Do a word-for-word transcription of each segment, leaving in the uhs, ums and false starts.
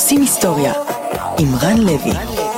עושים היסטוריה עם רן לוי.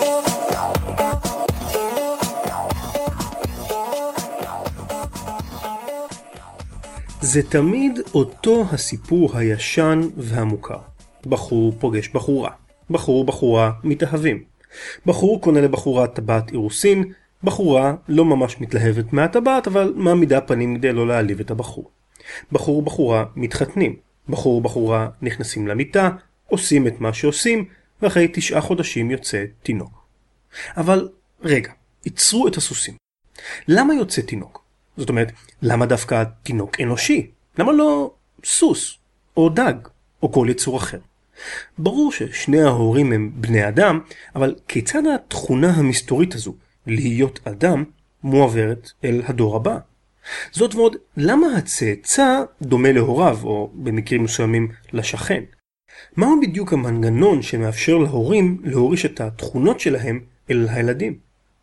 זה תמיד אותו הסיפור הישן והמוכר. בחור פוגש בחורה, בחור בחורה מתאהבים. בחור קונה לבחורה טבעת אירוסין, בחורה לא ממש מתלהבת מהטבעת אבל מעמידה פנים כדי לא להעליב את הבחור. בחור בחורה מתחתנים, בחור בחורה נכנסים למיטה, עושים את מה שעושים, ואחרי תשעה חודשים יוצא תינוק. אבל רגע, יצרו את הסוסים. למה יוצא תינוק? זאת אומרת, למה דווקא תינוק אנושי? למה לא סוס, או דג, או כל יצור אחר? ברור ששני ההורים הם בני אדם, אבל כיצד התכונה המסתורית הזו, להיות אדם, מועברת אל הדור הבא? זאת ועוד, למה הצאצא דומה להוריו, או במקרים מסוימים לשכן? מהו בדיוק המנגנון שמאפשר להורים להוריש את התכונות שלהם אל הילדים?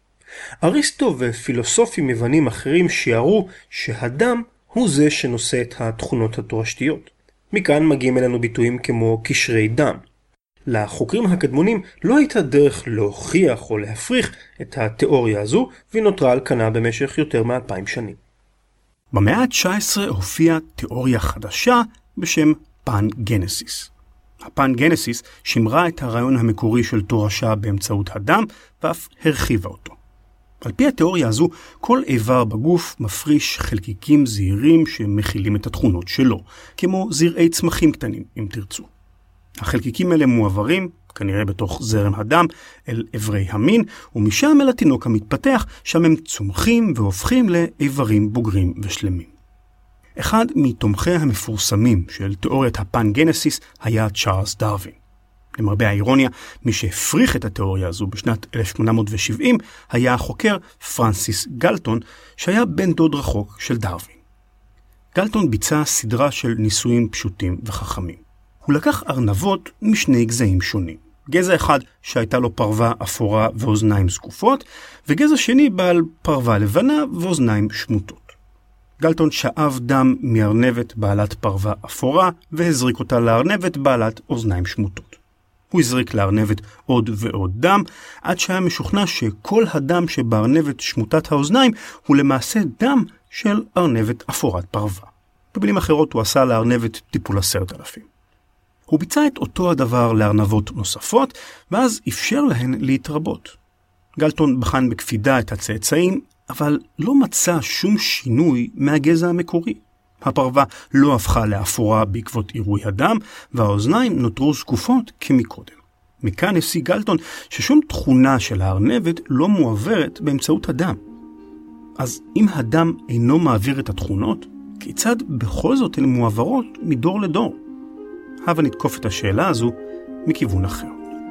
אריסטו ופילוסופים יוונים אחרים שיערו שהדם הוא זה שנושא את התכונות התורשתיות. מכאן מגיעים אלינו ביטויים כמו קשרי דם. לחוקרים הקדמונים לא הייתה דרך להוכיח או להפריך את התיאוריה הזו, והיא נותרה על כנה במשך יותר מאלפיים שנים. במאה ה-תשע עשרה הופיעה תיאוריה חדשה בשם פן-גנסיס. הפן-גנסיס שימרה את הרעיון המקורי של תורשה באמצעות הדם ואף הרחיבה אותו. על פי התיאוריה הזו, כל איבר בגוף מפריש חלקיקים זעירים שמכילים את התכונות שלו, כמו זרעי צמחים קטנים, אם תרצו. החלקיקים האלה מועברים, כנראה בתוך זרם הדם, אל עברי המין, ומשם אל התינוק המתפתח, שם הם צומחים והופכים לאיברים בוגרים ושלמים. אחד מתומכי המפורסמים של תיאוריית הפן-גנסיס היה צ'ארלס דרווין. למרבה האירוניה, מי שהפריך את התיאוריה הזו בשנת אלף שמונה מאות שבעים היה החוקר פרנסיס גלטון, שהיה בן דוד רחוק של דרווין. גלטון ביצע סדרה של ניסויים פשוטים וחכמים. הוא לקח ארנבות משני גזעים שונים. גזע אחד שהייתה לו פרווה אפורה ואוזניים זקופות, וגזע שני בעל פרווה לבנה ואוזניים שמוטות. גלטון שאב דם מארנבת בעלת פרווה אפורה, והזריק אותה לארנבת בעלת אוזניים שמוטות. הוא הזריק לארנבת עוד ועוד דם, עד שהיה משוכנע שכל הדם שבארנבת שמוטת האוזניים הוא למעשה דם של ארנבת אפורת פרווה. במילים אחרות הוא עשה לארנבת טיפול עשרת אלפים. הוא ביצע את אותו הדבר לארנבות נוספות, ואז אפשר להן להתרבות. גלטון בחן בקפידה את הצאצאים, אבל לא מצא שום שינוי מהגזע המקורי. הפרווה לא הפכה לאפורה בעקבות עירוי הדם, והאוזניים נותרו זקופות כמקודם. מכאן הסיק גלטון ששום תכונה של הארנבת לא מועברת באמצעות הדם. אז אם הדם אינו מעביר את התכונות, כיצד בכל זאת הן מועברות מדור לדור? הבה נתקוף את השאלה הזו מכיוון אחר.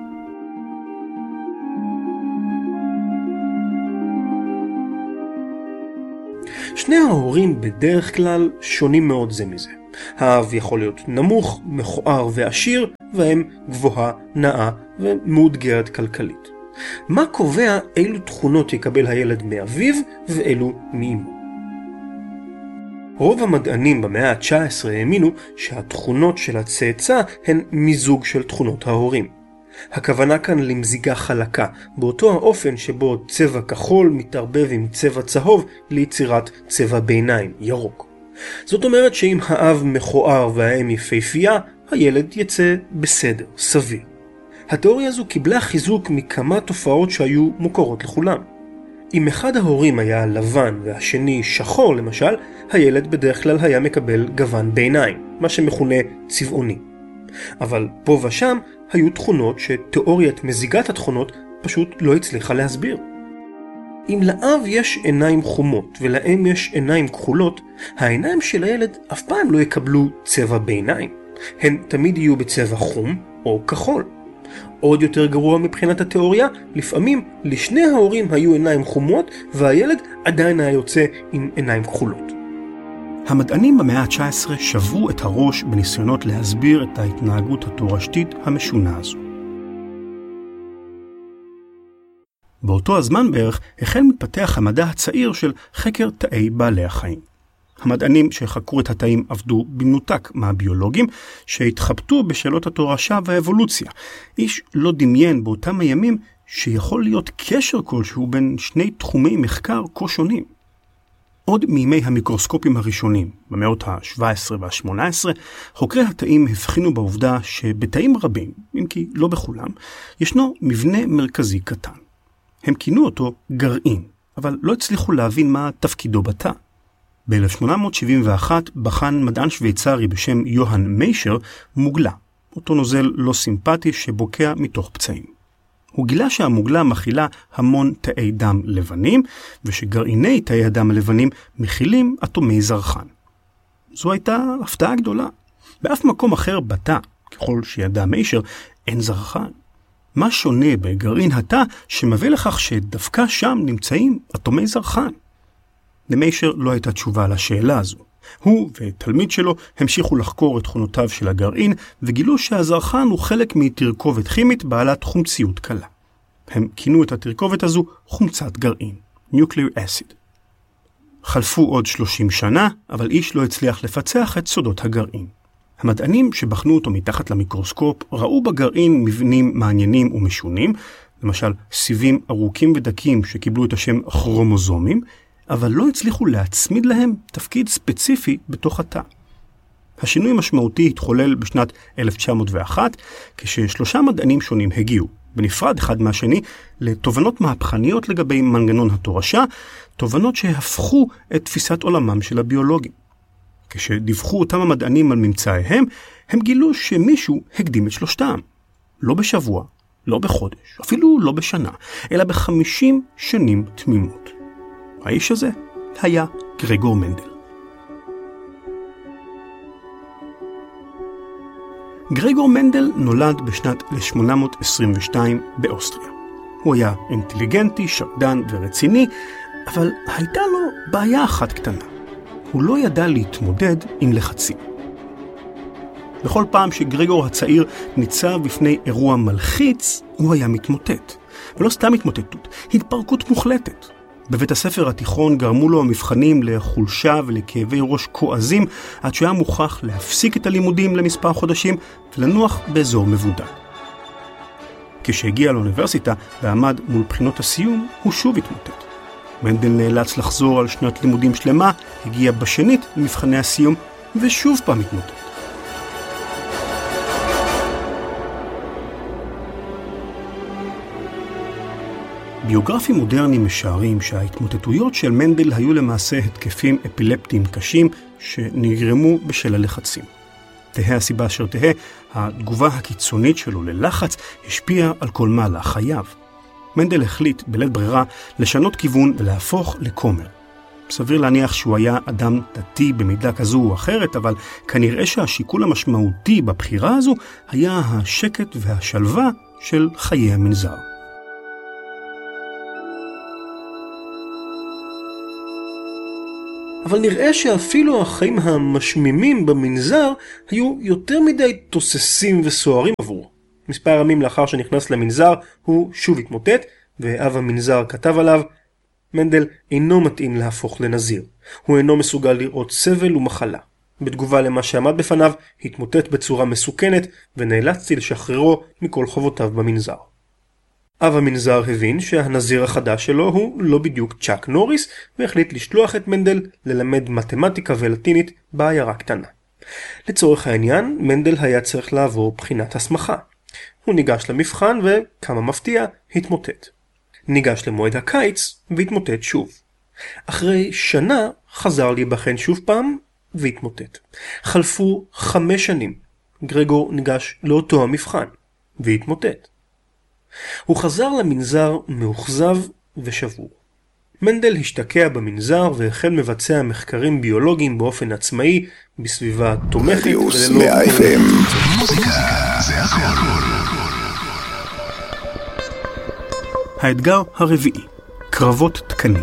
שני ההורים בדרך כלל שונים מאוד זה מזה. האב יכול להיות נמוך, מכוער ועשיר, והם גבוהה, נאה ומאותגרת כלכלית. מה קובע אילו תכונות יקבל הילד מאביו ואילו מאמו? רוב המדענים במאה ה-תשע עשרה האמינו שהתכונות של הצאצא הן מיזוג של תכונות ההורים. הכוונה כאן למזיגה חלקה, באותו האופן שבו צבע כחול מתערבב עם צבע צהוב ליצירת צבע ביניים, ירוק. זאת אומרת שאם האב מכוער והאם יפהפייה, הילד יצא בסדר, סביר. התיאוריה הזו קיבלה חיזוק מכמה תופעות שהיו מוכרות לכולם. אם אחד ההורים היה לבן והשני שחור למשל, הילד בדרך כלל היה מקבל גוון ביניים, מה שמכונה צבעוני. אבל פה ושם היו תכונות שתיאוריית מזיגת התכונות פשוט לא הצליחה להסביר. אם לאב יש עיניים חומות ולאם יש עיניים כחולות, העיניים של הילד אף פעם לא יקבלו צבע ביניים. הן תמיד יהיו בצבע חום או כחול. עוד יותר גרוע מבחינת התיאוריה, לפעמים לשני ההורים היו עיניים חומות והילד עדיין היה יוצא עם עיניים כחולות. המדענים במאה ה-תשע עשרה שברו את הראש בניסיונות להסביר את ההתנהגות התורשתית המשונה הזו. באותו הזמן בערך החל מתפתח המדע הצעיר של חקר תאי בעלי החיים. המדענים שחקרו את התאים עבדו במנותק מהביולוגים שהתחבטו בשאלות התורשה והאבולוציה. איש לא דמיין באותם הימים שיכול להיות קשר כלשהו בין שני תחומי מחקר כה שונים. עוד מימי המיקרוסקופים הראשונים, במאות ה-שבע עשרה וה-שמונה עשרה, חוקרי התאים הבחינו בעובדה שבתאים רבים, אם כי לא בכולם, ישנו מבנה מרכזי קטן. הם כינו אותו גרעין, אבל לא הצליחו להבין מה תפקידו בתא. ב-אלף שמונה מאות שבעים ואחת בחן מדען שוויצרי בשם יוהאן מיישר מוגלה, אותו נוזל לא סימפטי שבוקע מתוך פצעים. הוא גילה שהמוגלה מכילה המון תאי דם לבנים, ושגרעיני תאי הדם הלבנים מכילים אטומי זרחן. זו הייתה הפתעה גדולה. באף מקום אחר בתא, ככל שידע מיישר, אין זרחן. מה שונה בגרעין התא שמביא לכך שדווקא שם נמצאים אטומי זרחן? למיישר לא הייתה תשובה לשאלה הזו. הוא ותלמיד שלו המשיכו לחקור את תכונותיו של הגרעין, וגילו שהזרחן הוא חלק מתרכובת כימית בעלת חומציות קלה. הם כינו את התרכובת הזו חומצת גרעין, Nucleic Acid. חלפו עוד שלושים שנה, אבל איש לא הצליח לפצח את סודות הגרעין. המדענים שבחנו אותו מתחת למיקרוסקופ ראו בגרעין מבנים מעניינים ומשונים, למשל סיבים ארוכים ודקים שקיבלו את השם כרומוזומים, אבל לא הצליחו להצמיד להם תפקיד ספציפי בתוך התא. השינוי המשמעותי התחולל בשנת אלף תשע מאות ואחת, כששלושה מדענים שונים הגיעו, בנפרד אחד מהשני, לתובנות מהפכניות לגבי מנגנון התורשה, תובנות שהפכו את תפיסת עולמם של הביולוגים. כשדיווחו אותם המדענים על ממצאיהם, הם גילו שמישהו הקדים את שלושתם. לא בשבוע, לא בחודש, אפילו לא בשנה, אלא בחמישים שנים תמימות. האיש הזה היה גרגור מנדל. גרגור מנדל נולד בשנת אלף שמונה מאות עשרים ושתיים באוסטריה. הוא היה אינטליגנטי, שקדן ורציני, אבל הייתה לו בעיה אחת קטנה. הוא לא ידע להתמודד עם לחצים. בכל פעם שגרגור הצעיר ניצב בפני אירוע מלחיץ, הוא היה מתמוטט. ולא סתם התמוטטות, התפרקות מוחלטת. בבית הספר התיכון גרמו לו המבחנים לחולשה ולכאבי ראש כועזים, עד שהיה מוכרח להפסיק את הלימודים למספר חודשים ולנוח באזור מבודד. כשהגיע לאוניברסיטה ועמד מול בחינות הסיום, הוא שוב התמוטט. מנדל נאלץ לחזור על שנת לימודים שלמה, הגיע בשנית למבחני הסיום ושוב פעם התמוטט. ביוגרפים מודרניים משערים שההתמוטטויות של מנדל היו למעשה התקפים אפילפטיים קשים שנגרמו בשל הלחצים. תהה הסיבה אשר תהה, התגובה הקיצונית שלו ללחץ השפיעה על כל מהלך חייו. מנדל החליט בלית ברירה לשנות כיוון ולהפוך לכומר. סביר להניח שהוא היה אדם דתי במידה כזו או אחרת, אבל כנראה שהשיקול המשמעותי בבחירה הזו היה השקט והשלווה של חיי המנזר. אבל נראה שאפילו החיים המשמימים במנזר היו יותר מדי תוססים וסוערים עבור. מספר ימים לאחר שנכנס למנזר הוא שוב התמוטט, ואב המנזר כתב עליו, מנדל אינו מתאים להפוך לנזיר. הוא אינו מסוגל לראות סבל ומחלה. בתגובה למה שעמד בפניו, התמוטט בצורה מסוכנת, ונאלצתי לשחררו מכל חובותיו במנזר. אב המנזר הבין שהנזיר החדש שלו הוא לא בדיוק צ'אק נוריס, והחליט לשלוח את מנדל ללמד מתמטיקה ולטינית בעיירה קטנה. לצורך העניין, מנדל היה צריך לעבור בחינת הסמכה. הוא ניגש למבחן וכמה מפתיע, התמוטט. ניגש למועד הקיץ והתמוטט שוב. אחרי שנה חזר להיבחן שוב פעם והתמוטט. חלפו חמש שנים. גרגור ניגש לאותו המבחן והתמוטט. הוא חזר למנזר מאוכזב ושבור. מנדל השתקע במנזר והחל מבצע מחקרים ביולוגיים באופן עצמאי בסביבה תומכת וללא מוזיקה זה הכל. האתגר הרביעי, קרבות תקנים.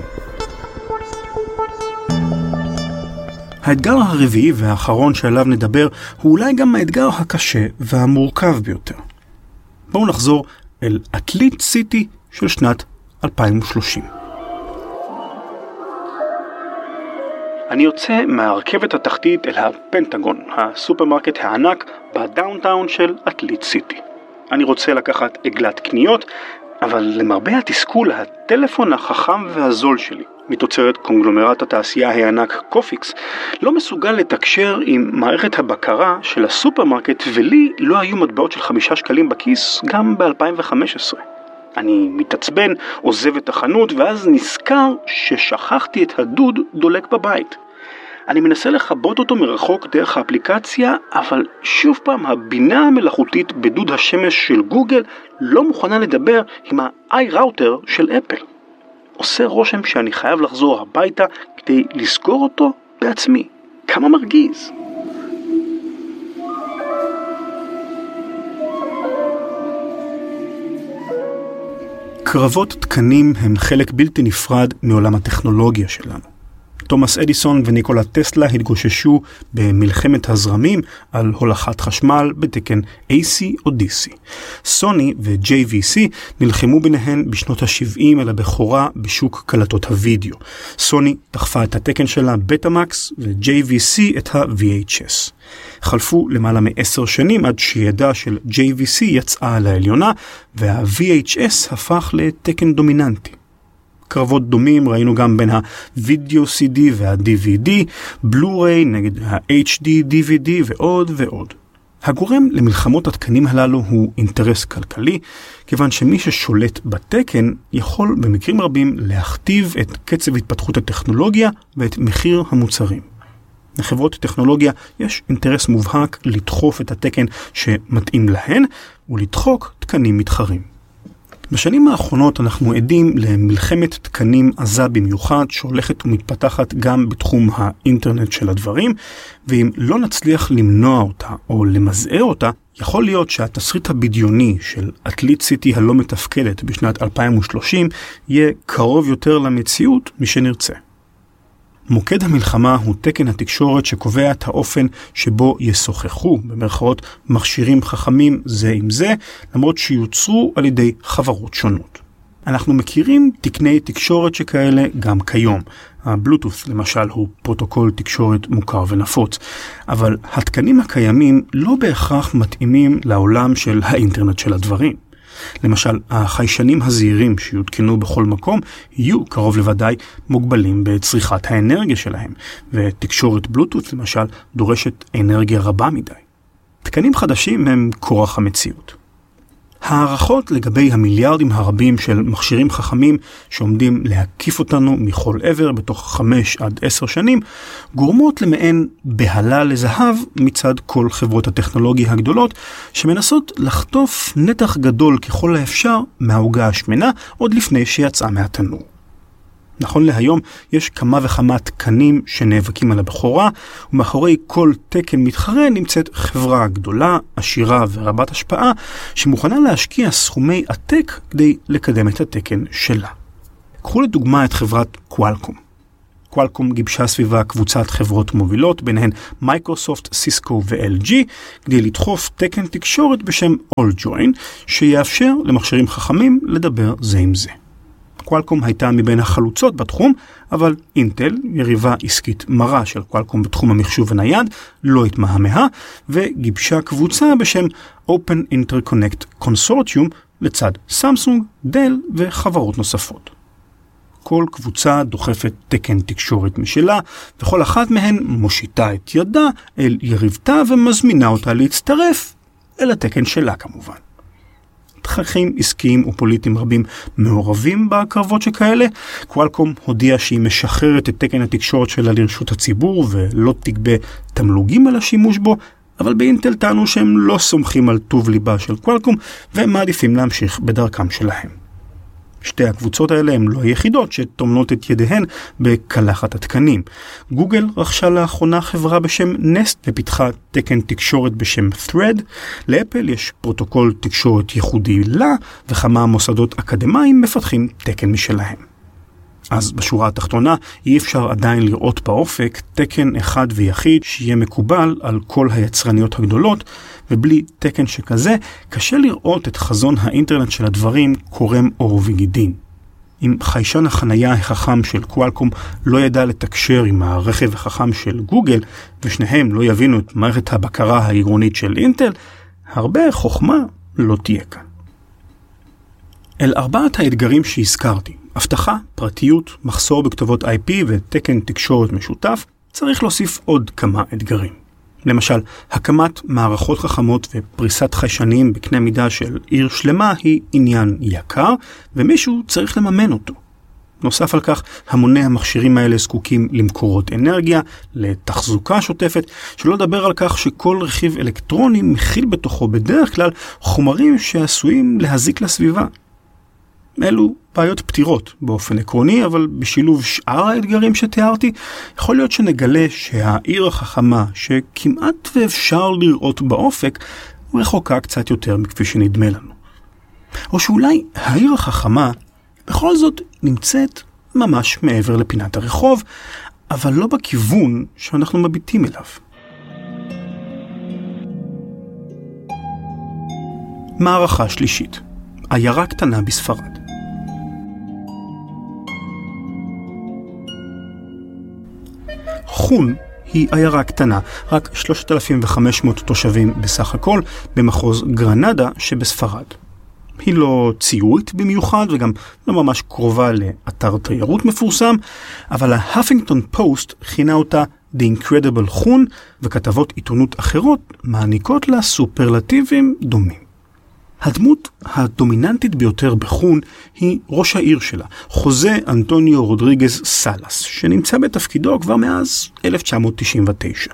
האתגר הרביעי והאחרון שעליו נדבר הוא אולי גם האתגר הקשה והמורכב ביותר. בואו נחזור אל אטליט סיטי של שנת אלפיים ושלושים. אני יוצא מהרכבת התחתית אל הפנטגון, הסופרמרקט הענק בדאונטאון של עתלית סיטי. אני רוצה לקחת עגלת קניות, אבל למרבה התסכול, הטלפון החכם והזול שלי, מתוצרת קונגלומרט התעשייה הענק קופיקס, לא מסוגל לתקשר עם מערכת הבקרה של הסופרמרקט, ולי לא היו מטבעות של חמישה שקלים בכיס גם ב-אלפיים וחמש עשרה. אני מתעצבן, עוזב את החנות, ואז נזכר ששכחתי את הדוד דולק בבית. אני מנסה לחבות אותו מרחוק דרך האפליקציה, אבל שוב פעם הבינה המלאכותית בדוד השמש של גוגל לא מוכנה לדבר עם ה-iRouter של אפל. עושה רושם שאני חייב לחזור הביתה כדי לסגור אותו בעצמי. כמה מרגיז. קרבות תקנים הם חלק בלתי נפרד מעולם הטכנולוגיה שלנו. תומאס אדיסון וניקולה טסלה התגוששו במלחמת הזרמים על הולכת חשמל בתקן איי סי או די סי. סוני ו-ג'יי וי סי נלחמו ביניהן בשנות ה-שבעים אל הבכורה בשוק קלטות הוידאו. סוני דחפה את התקן שלה בטאמקס ו-ג'יי וי סי את ה-וי אייץ' אס. חלפו למעלה מעשר שנים עד שידה של ג'יי וי סי יצאה על העליונה וה-וי אייץ' אס הפך לתקן דומיננטי. קרבות דומים ראינו גם בין הווידאו סי די וה-די וי די, בלו-ריי נגד ה-אייץ' די די וי די ועוד ועוד. הגורם למלחמות התקנים הללו הוא אינטרס כלכלי, כיוון שמי ששולט בתקן יכול במקרים רבים להכתיב את קצב התפתחות הטכנולוגיה ואת מחיר המוצרים. לחברות טכנולוגיה יש אינטרס מובהק לדחוף את התקן שמתאים להן ולדחוק תקנים מתחרים. בשנים האחרונות אנחנו עדים למלחמת תקנים עזה במיוחד שהולכת ומתפתחת גם בתחום האינטרנט של הדברים, ואם לא נצליח למנוע אותה או למזער אותה, יכול להיות שהתסריט הבדיוני של עתלית סיטי הלא מתפקדת בשנת אלפיים ושלושים יהיה קרוב יותר למציאות משנרצה. מוקד המלחמה הוא תקן התקשורת שקובע את האופן שבו ישוחחו, במרכאות, מכשירים חכמים זה עם זה, למרות שיוצרו על ידי חברות שונות. אנחנו מכירים תקני תקשורת שכאלה גם כיום. הבלוטות' למשל הוא פרוטוקול תקשורת מוכר ונפוץ, אבל התקנים הקיימים לא בהכרח מתאימים לעולם של האינטרנט של הדברים. למשל, החיישנים הזעירים שיותקנו בכל מקום יהיו קרוב לוודאי מוגבלים בצריכת האנרגיה שלהם, ותקשורת בלוטות' למשל דורשת אנרגיה רבה מדי. תקנים חדשים הם כורח המציאות. הערכות לגבי המיליארדים הרבים של מכשירים חכמים שעומדים להקיף אותנו מכל עבר בתוך חמש עד עשר שנים, גורמות למעין בהלה לזהב מצד כל חברות הטכנולוגיה הגדולות, שמנסות לחטוף נתח גדול ככל האפשר מהעוגה השמנה עוד לפני שיצאה מהתנור. נכון להיום יש כמה וכמה תקנים שנאבקים על הבכורה, ומאחורי כל תקן מתחרה נמצאת חברה גדולה, עשירה ורבת השפעה, שמוכנה להשקיע סכומי עתק כדי לקדם את התקן שלה. קחו לדוגמה את חברת קואלקום. קואלקום גיבשה סביבה קבוצת חברות מובילות, ביניהן מייקרוסופט, סיסקו ו-אל ג'י, כדי לדחוף תקן תקשורת בשם AllJoyn, שיאפשר למכשירים חכמים לדבר זה עם זה. קואלקום הייתה מבין החלוצות בתחום, אבל אינטל, יריבה עסקית מרה של קואלקום בתחום המחשוב הנייד, לא התמהמה, וגיבשה קבוצה בשם Open Interconnect Consortium לצד סמסונג, דל וחברות נוספות. כל קבוצה דוחפת תקן תקשורת משלה, וכל אחת מהן מושיטה את ידה אל יריבתה ומזמינה אותה להצטרף אל התקן שלה כמובן. תככים עסקיים ופוליטיים רבים מעורבים בקרבות שכאלה. קואלקום הודיעה שהיא משחררת את תקן התקשורת שלה לרשות הציבור ולא תגבה תמלוגים על השימוש בו, אבל באינטל טענו שהם לא סומכים על טוב ליבה של קואלקום והם מעדיפים להמשיך בדרכם שלהם. שתי הקבוצות האלה הן לא היחידות שתומנות את ידיהן בקלחת התקנים. גוגל רכשה לאחרונה חברה בשם נסט ופיתחה תקן תקשורת בשם Thread. לאפל יש פרוטוקול תקשורת ייחודי לה, וכמה מוסדות אקדמיים מפתחים תקן משלהם. אז בשורה התחתונה אי אפשר עדיין לראות באופק תקן אחד ויחיד שיהיה מקובל על כל היצרניות הגדולות, ובלי תקן שכזה קשה לראות את חזון האינטרנט של הדברים קורם עור וגידים. אם חיישן החנייה החכם של קואלקום לא ידע לתקשר עם הרכב החכם של גוגל, ושניהם לא יבינו את מערכת הבקרה העירונית של אינטל, הרבה חוכמה לא תהיה כאן. אל ארבעת האתגרים שהזכרתי, הבטחה, פרטיות, מחסור בכתובות איי פי ותקן תקשורת משותף, צריך להוסיף עוד כמה אתגרים. למשל, הקמת מערכות חכמות ופריסת חיישנים בקנה מידה של עיר שלמה היא עניין יקר, ומישהו צריך לממן אותו. נוסף על כך, המוני המכשירים האלה זקוקים למקורות אנרגיה, לתחזוקה שוטפת, שלא לדבר על כך שכל רכיב אלקטרוני מכיל בתוכו בדרך כלל חומרים שעשויים להזיק לסביבה. אלו בעיות פתירות באופן עקרוני, אבל בשילוב שאר האתגרים שתיארתי, יכול להיות שנגלה שהעיר החכמה שכמעט ואפשר לראות באופק, רחוקה קצת יותר מכפי שנדמה לנו. או שאולי העיר החכמה בכל זאת נמצאת ממש מעבר לפינת הרחוב, אבל לא בכיוון שאנחנו מביטים אליו. מערכה שלישית, עיירה קטנה בספרד. חון היא עיירה קטנה, רק שלושת אלפים וחמש מאות תושבים בסך הכל, במחוז גרנדה שבספרד. היא לא ציורית במיוחד וגם לא ממש קרובה לאתר תיירות מפורסם, אבל ההפינגטון פוסט כינה אותה The Incredible חון, וכתבות עיתונות אחרות מעניקות לה סופרלטיבים דומים. הדמות הדומיננטית ביותר בחון היא ראש העיר שלה, חוזה אנטוניו רודריגז סלאס, שנמצא בתפקידו כבר מאז אלף תשע מאות תשעים ותשע.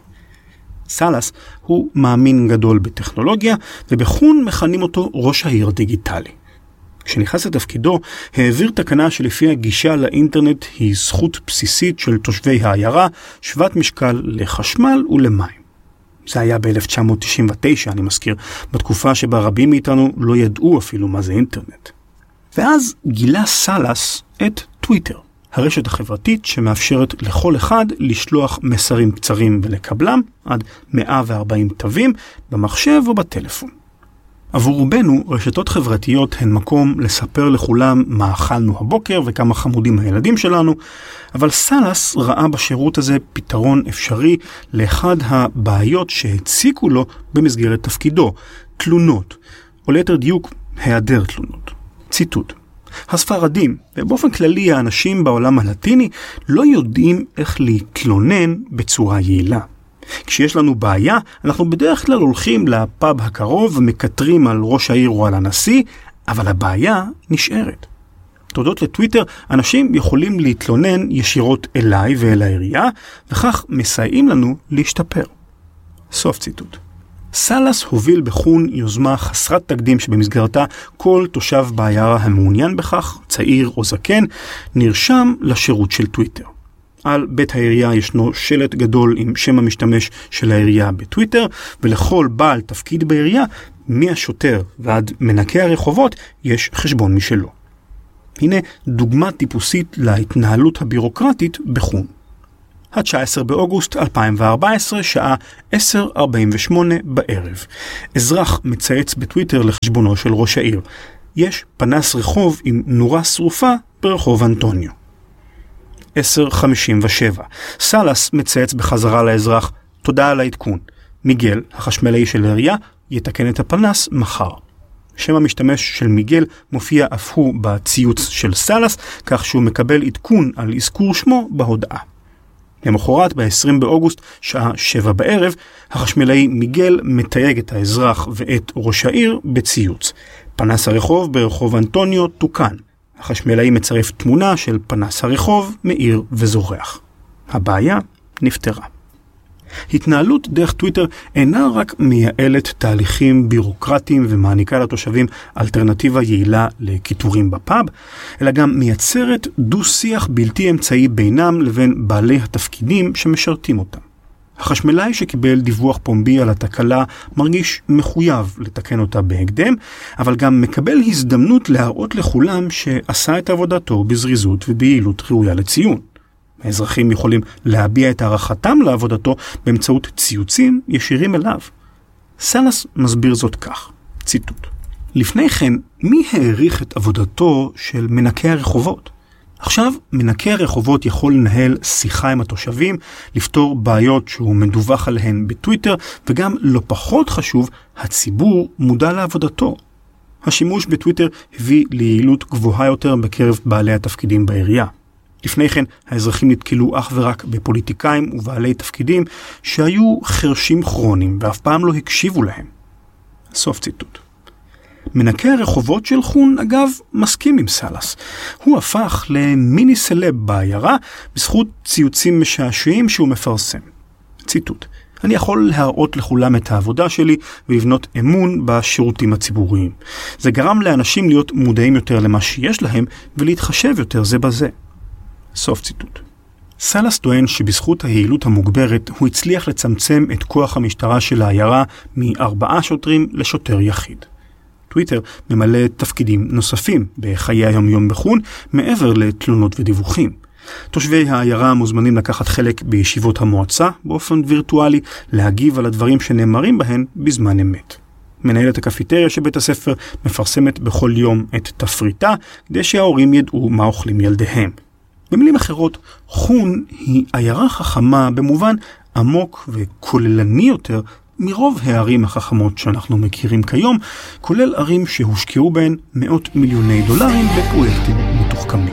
סלאס הוא מאמין גדול בטכנולוגיה, ובחון מכנים אותו ראש העיר דיגיטלי. כשנכנס לתפקידו, העביר תקנה שלפי הגישה לאינטרנט היא זכות בסיסית של תושבי העיירה, שוות משקל לחשמל ולמים. זה היה ב-אלף תשע מאות תשעים ותשע, אני מזכיר, בתקופה שבה רבים מאיתנו לא ידעו אפילו מה זה אינטרנט. ואז גילה סלאס את טוויטר, הרשת החברתית שמאפשרת לכל אחד לשלוח מסרים קצרים ולקבלם עד מאה וארבעים תווים במחשב או בטלפון. עבור רובנו, רשתות חברתיות הן מקום לספר לכולם מה אכלנו הבוקר וכמה חמודים הילדים שלנו, אבל סלאס ראה בשירות הזה פתרון אפשרי לאחד הבעיות שהציקו לו במסגרת תפקידו, תלונות, או ליתר דיוק, היעדר תלונות. ציטוט: הספרדים, ובאופן כללי האנשים בעולם הלטיני, לא יודעים איך להתלונן בצורה יעילה. כשיש לנו בעיה, אנחנו בדרך כלל הולכים לפאב הקרוב ומקטרים על ראש העיר או על הנשיא, אבל הבעיה נשארת. תודות לטוויטר, אנשים יכולים להתלונן ישירות אליי ואל העירייה, וכך מסייעים לנו להשתפר. סוף ציטוט. סלאס הוביל בחון יוזמה חסרת תקדים שבמסגרתה כל תושב בעיירה המעוניין בכך, צעיר או זקן, נרשם לשירות של טוויטר. על בית העירייה ישנו שלט גדול עם שם המשתמש של העירייה בטוויטר, ולכל בעל תפקיד בעירייה, מהשוטר ועד מנקי הרחובות, יש חשבון משלו. הנה דוגמה טיפוסית להתנהלות הבירוקרטית בחון. ה-תשעה עשר באוגוסט אלפיים וארבע עשרה, שעה עשר ארבעים ושמונה בערב. אזרח מצייץ בטוויטר לחשבונו של ראש העיר. יש פנס רחוב עם נורה שרופה ברחוב אנטוניו. עשר חמישים ושבע. סלאס מצייץ בחזרה לאזרח, תודה על העדכון. מיגל, החשמלאי של העירייה, יתקן את הפנס מחר. שם המשתמש של מיגל מופיע אף הוא בציוץ של סלאס, כך שהוא מקבל עדכון על אזכור שמו בהודעה. למחרת, ב-עשרים באוגוסט, שעה שבע בערב, החשמלאי מיגל מתייג את האזרח ואת ראש העיר בציוץ. פנס הרחוב ברחוב אנטוניו תוקן. החשמלאי מצרף תמונה של פנס הרחוב, מאיר וזורח. הבעיה נפתרה. התנהלות דרך טוויטר אינה רק מייעלת תהליכים בירוקרטיים ומעניקה לתושבים אלטרנטיבה יעילה לכיתורים בפאב, אלא גם מייצרת דו-שיח בלתי אמצעי בינם לבין בעלי התפקידים שמשרתים אותם. החשמלאי שקיבל דיווח פומבי על התקלה מרגיש מחויב לתקן אותה בהקדם, אבל גם מקבל הזדמנות להראות לכולם שעשה את עבודתו בזריזות וביעילות ראויה לציון. האזרחים יכולים להביע את הערכתם לעבודתו באמצעות ציוצים ישירים אליו. סלאס מסביר זאת כך, ציטוט: לפני כן, מי העריך את עבודתו של מנקי הרחובות? עכשיו, מנקי הרחובות יכול לנהל שיחה עם התושבים, לפתור בעיות שהוא מדווח עליהן בטוויטר, וגם לא פחות חשוב, הציבור מודע לעבודתו. השימוש בטוויטר הביא ליעילות גבוהה יותר בקרב בעלי התפקידים בעירייה. לפני כן, האזרחים נתקלו אך ורק בפוליטיקאים ובעלי תפקידים שהיו חרשים כרוניים ואף פעם לא הקשיבו להם. סוף ציטוט. מנקי הרחובות של חון, אגב, מסכים עם סלאס. הוא הפך למיני סלב בעיירה בזכות ציוצים משעשעים שהוא מפרסם. ציטוט. אני יכול להראות לכולם את העבודה שלי ולבנות אמון בשירותים הציבוריים. זה גרם לאנשים להיות מודעים יותר למה שיש להם ולהתחשב יותר זה בזה. סוף ציטוט. סלאס טוען שבזכות היעילות המוגברת הוא הצליח לצמצם את כוח המשטרה של העיירה מארבעה שוטרים לשוטר יחיד. טוויטר ממלא תפקידים נוספים בחיי היום-יום בחון מעבר לתלונות ודיווחים. תושבי העיירה מוזמנים לקחת חלק בישיבות המועצה באופן וירטואלי, להגיב על הדברים שנאמרים בהן בזמן אמת. מנהלת הקפיטריה של בית הספר מפרסמת בכל יום את תפריטה כדי שההורים ידעו מה אוכלים ילדיהם. במילים אחרות, חון היא עיירה חכמה במובן עמוק וכוללני יותר מרוב הערים החכמות שאנחנו מכירים כיום, כולל ערים שהושקעו בהן מאות מיליוני דולרים בפרויקטים מתוחכמים.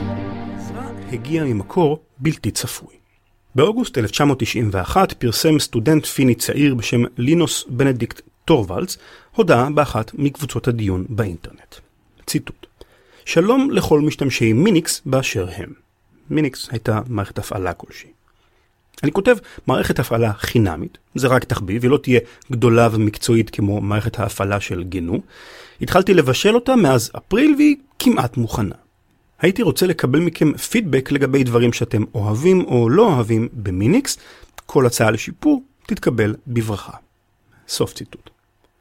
הגיע ממקור בלתי צפוי. באוגוסט אלף תשע מאות תשעים ואחת פרסם סטודנט פיני צעיר בשם לינוס בנדיקט טורוולדס הודעה באחת מקבוצות הדיון באינטרנט. ציטוט: שלום לכל משתמשי מיניקס באשר הם. מיניקס הייתה מערכת הפעלה כלשהי. אני כותב מערכת הפעלה חינמית, זה רק תחביב, ולא תהיה גדולה ומקצועית כמו מערכת ההפעלה של גנו. התחלתי לבשל אותה מאז אפריל והיא כמעט מוכנה. הייתי רוצה לקבל מכם פידבק לגבי דברים שאתם אוהבים או לא אוהבים במיניקס. כל הצעה לשיפור תתקבל בברכה. סוף ציטוט.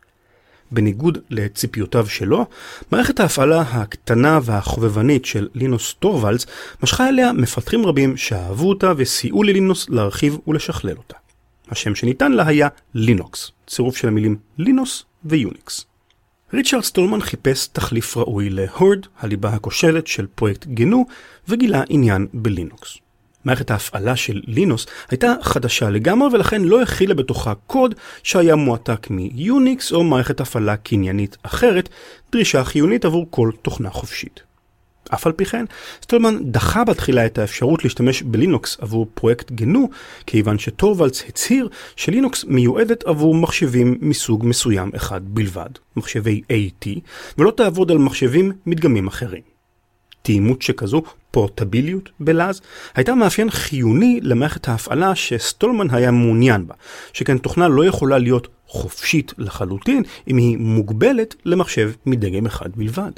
בניגוד לציפיותיו שלו, מערכת ההפעלה הקטנה והחובבנית של לינוס טורוולדס משכה אליה מפתחים רבים שאהבו אותה וסייעו ללינוס להרחיב ולשכלל אותה. השם שניתן לה היה לינוקס, צירוף של המילים לינוס ויוניקס. ריצ'רד סטולמן חיפש תחליף ראוי להורד, הליבה הכושלת של פרויקט גנו, וגילה עניין בלינוקס. מערכת ההפעלה של לינוס הייתה חדשה לגמרי ולכן לא הכילה בתוכה קוד שהיה מועתק מיוניקס או מערכת הפעלה קניינית אחרת, דרישה חיונית עבור כל תוכנה חופשית. אף על פי כן, סטולמן דחה בתחילה את האפשרות להשתמש בלינוקס עבור פרויקט גנו, כיוון שטורוולדס הצהיר שלינוקס מיועדת עבור מחשבים מסוג מסוים אחד בלבד, מחשבי איי טי, ולא תעבוד על מחשבים מדגמים אחרים. תאימות שכזו, פורטביליות בלעז, הייתה מאפיין חיוני למערכת ההפעלה שסטולמן היה מעוניין בה, שכן תוכנה לא יכולה להיות חופשית לחלוטין אם היא מוגבלת למחשב מדגם אחד בלבד.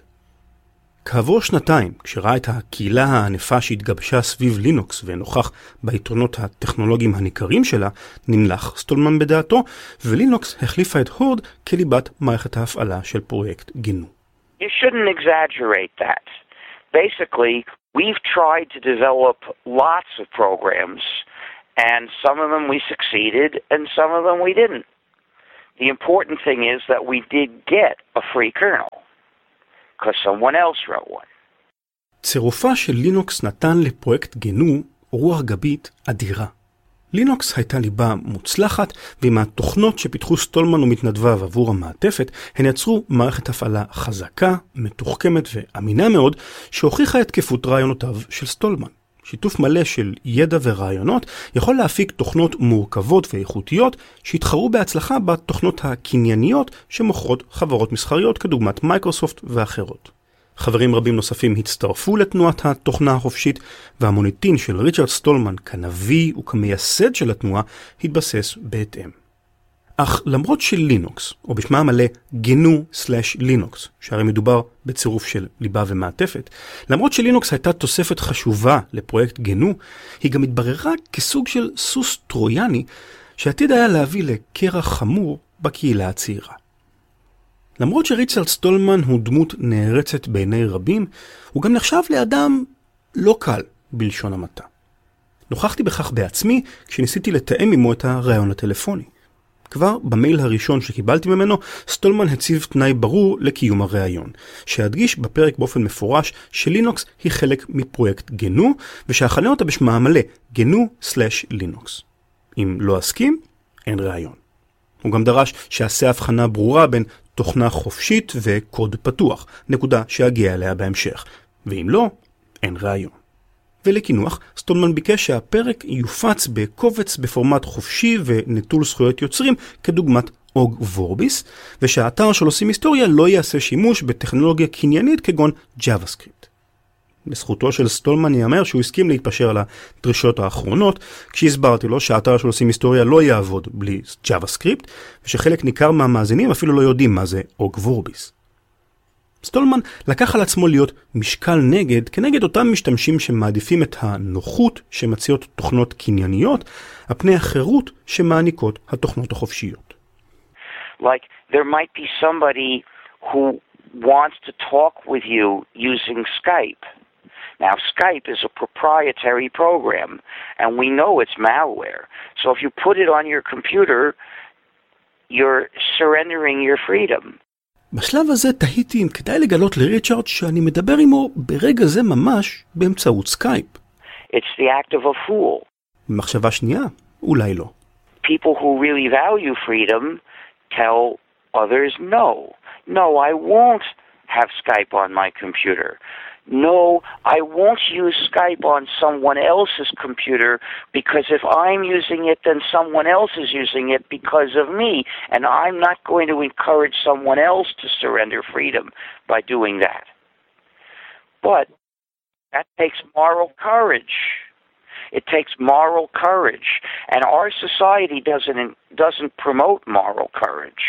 כעבור שנתיים, כשראה את הקהילה הענפה שהתגבשה סביב לינוקס ונוכח ביתרונות הטכנולוגיים הניכרים שלה, נמלך סטולמן בדעתו, ולינוקס החליפה את הורד כליבת מערכת ההפעלה של פרויקט גנו. You shouldn't exaggerate that. Basically, we've tried to develop lots of programs, and some of them we succeeded, and some of them we didn't. The important thing is that we did get a free kernel, because someone else wrote one. צירופה של לינוקס נתן לפרויקט גנו רוח גבית אדירה. לינוקס הייתה ליבה מוצלחת, ועם התוכנות שפיתחו סטולמן ומתנדביו עבור המעטפת, הן יצרו מערכת הפעלה חזקה, מתוחכמת ואמינה מאוד, שהוכיחה את תקפות רעיונותיו של סטולמן. שיתוף מלא של ידע ורעיונות יכול להפיק תוכנות מורכבות ואיכותיות שהתחרו בהצלחה בתוכנות הקנייניות שמוכרות חברות מסחריות כדוגמת מייקרוסופט ואחרות. חברים רבים נוספים הצטרפו לתנועת התוכנה החופשית, והמוניטין של ריצ'רד סטולמן כנביא וכמייסד של התנועה התבסס בהתאם. אך למרות שלינוקס, או בשמה המלא גנו סלש לינוקס, שהרי מדובר בצירוף של ליבה ומעטפת, למרות שלינוקס הייתה תוספת חשובה לפרויקט גנו, היא גם התבררה כסוג של סוס טרויאני שעתיד היה להביא לקרע חמור בקהילה הצעירה. למרות שריצ'רד סטולמן הוא דמות נערצת בעיני רבים, הוא גם נחשב לאדם לא קל בלשון המעטה. נוכחתי בכך בעצמי כשניסיתי לתאם עמו את הרעיון הטלפוני. כבר במייל הראשון שקיבלתי ממנו, סטולמן הציב תנאי ברור לקיום הראיון, שהדגיש בפרק באופן מפורש שלינוקס היא חלק מפרויקט גנו, ושאכנה אותה בשמה המלא, גנו סלש לינוקס. אם לא אסכים, אין ראיון. הוא גם דרש שעשה הבחנה ברורה בין תוכנה חופשית וקוד פתוח, נקודה שאגיע אליה בהמשך, ואם לא, אין ראיון. ולכינוח, סטולמן ביקש שהפרק יופץ בקובץ בפורמט חופשי ונטול זכויות יוצרים כדוגמת אוג וורביס, ושהאתר של עושים היסטוריה לא יעשה שימוש בטכנולוגיה קניינית כגון JavaScript. לזכותו של סטולמן יאמר שהוא הסכים להתפשר על הדרישות האחרונות, כשהסברתי לו שהאתר של עושים היסטוריה לא יעבוד בלי JavaScript, ושחלק ניכר מהמאזינים אפילו לא יודעים מה זה אוג וורביס. סטולמן לקח על עצמו להיות משקל נגד כנגד אותם משתמשים שמעדיפים את הנוחות שמציעות תוכנות קנייניות, הפני החירות שמעניקות התוכנות החופשיות. Like there might be somebody who wants to talk with you using Skype. Now Skype is a proprietary program and we know it's malware. So if you put it on your computer, you're surrendering your freedom. בשלב הזה תהיתי אם כדאי לגלות לריצ'רד שאני מדבר עמו ברגע זה ממש באמצעות סקייפ. It's the act of a fool. במחשבה שנייה, אולי לא. People who really value freedom tell others no. No, I won't have Skype on my computer. No, I won't use Skype on someone else's computer because if I'm using it, then someone else is using it because of me. And I'm not going to encourage someone else to surrender freedom by doing that. But that takes moral courage. It takes moral courage. And our society doesn't, doesn't promote moral courage.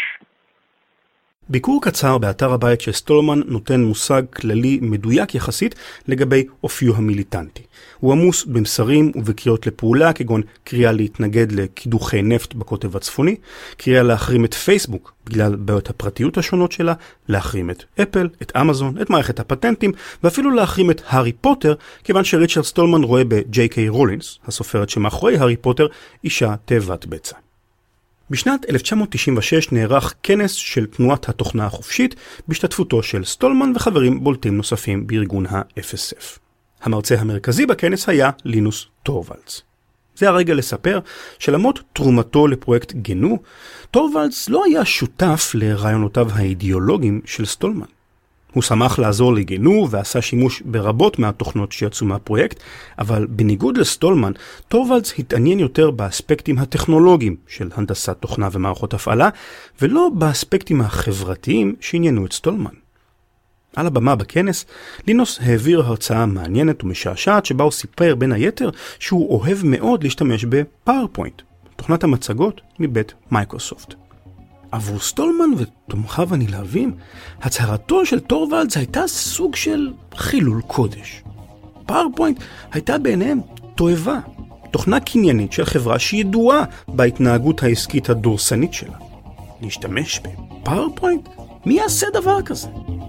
ביקור קצר באתר הבית של סטולמן נותן מושג כללי מדויק יחסית לגבי אופיו המיליטנטי. הוא עמוס במסרים ובקריאות לפעולה כגון קריאה להתנגד לקידוחי נפט בקוטב הצפוני, קריאה להחרים את פייסבוק בגלל בעיות הפרטיות השונות שלה, להחרים את אפל, את אמזון, את מערכת הפטנטים, ואפילו להחרים את הארי פוטר, כיוון שריצ'רד סטולמן רואה ב-ג'יי קיי רולינס, הסופרת שמאחורי הארי פוטר, אישה תאבת בצע. בשנת אלף תשע מאות תשעים ושש נערך כנס של תנועת התוכנה החופשית בהשתתפותו של סטולמן וחברים בולטים נוספים בארגון ה-אף אס אף. המרצה המרכזי בכנס היה לינוס טורוולדס. זה הרגע לספר שלמרות תרומתו לפרויקט גנו, טורוולדס לא היה שותף לרעיונותיו האידיאולוגיים של סטולמן. הוא שמח לעזור לגנו ועשה שימוש ברבות מהתוכנות שיצאו מהפרויקט, אבל בניגוד לסטולמן, טורוולדס התעניין יותר באספקטים הטכנולוגיים של הנדסת תוכנה ומערכות הפעלה, ולא באספקטים החברתיים שעניינו את סטולמן. על הבמה בכנס, לינוס העביר הרצאה מעניינת ומשעשעת שבה הוא סיפר בין היתר שהוא אוהב מאוד להשתמש בפאורפוינט, תוכנת המצגות מבית מייקרוסופט. עבור סטולמן ותומכיו הנלהבים, הצהרתו של טורוולדס הייתה סוג של חילול קודש. פאורפוינט הייתה בעיניהם תועבה, תוכנה קניינית של חברה שידועה בהתנהגות העסקית הדורסנית שלה. להשתמש בפאורפוינט? מי יעשה דבר כזה?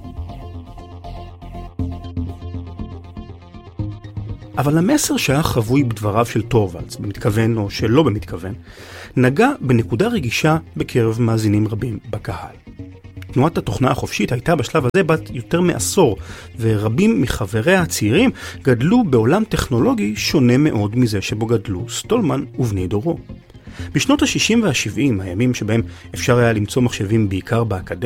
אבל המסר שהיה חבוי בדבריו של טורוולדס, במתכוון או שלא במתכוון, נגע בנקודה רגישה בקרב מאזינים רבים בקהל. תנועת התוכנה החופשית הייתה בשלב הזה בת יותר מעשור, ורבים מחבריה הצעירים גדלו בעולם טכנולוגי שונה מאוד מזה שבו גדלו סטולמן ובני דורו. בשנות ה-שישים וה-שבעים, הימים שבהם אפשר היה למצוא מחשבים בעיקר באקדמיה,